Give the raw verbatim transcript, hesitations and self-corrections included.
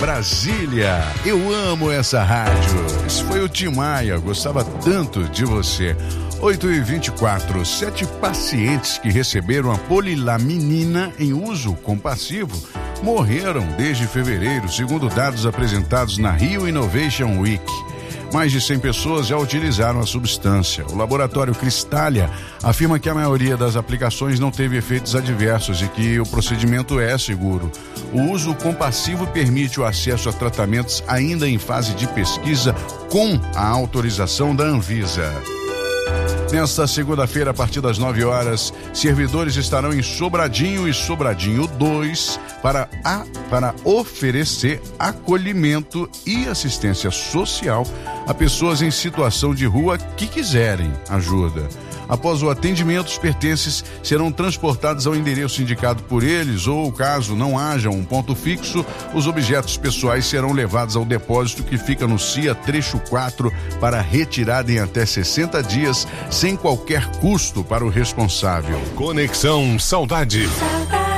Brasília. Eu amo essa rádio. Esse foi o Tim Maia, gostava tanto de você. oito e vinte e quatro, sete pacientes que receberam a polilaminina em uso compassivo morreram desde fevereiro, segundo dados apresentados na Rio Innovation Week. Mais de cem pessoas já utilizaram a substância. O laboratório Cristália afirma que a maioria das aplicações não teve efeitos adversos e que o procedimento é seguro. O uso compassivo permite o acesso a tratamentos ainda em fase de pesquisa com a autorização da Anvisa. Nesta segunda-feira, a partir das nove horas, servidores estarão em Sobradinho e Sobradinho dois para, a, para oferecer acolhimento e assistência social a pessoas em situação de rua que quiserem ajuda. Após o atendimento, os pertences serão transportados ao endereço indicado por eles ou, caso não haja um ponto fixo, os objetos pessoais serão levados ao depósito que fica no C I A Trecho quatro para retirada em até sessenta dias, sem qualquer custo para o responsável. Conexão Saudade.